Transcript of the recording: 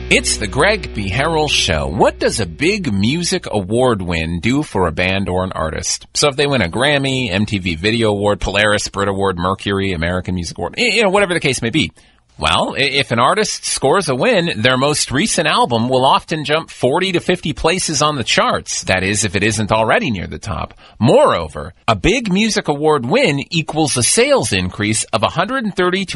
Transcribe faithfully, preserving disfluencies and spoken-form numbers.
It's the Greg B. Harrell Show. What does a big music award win do for a band or an artist? So if they win a Grammy, M T V Video Award, Polaris, Brit Award, Mercury, American Music Award, you know, whatever the case may be. Well, if an artist scores a win, their most recent album will often jump forty to fifty places on the charts. That is, if it isn't already near the top. Moreover, a big music award win equals a sales increase of one hundred thirty to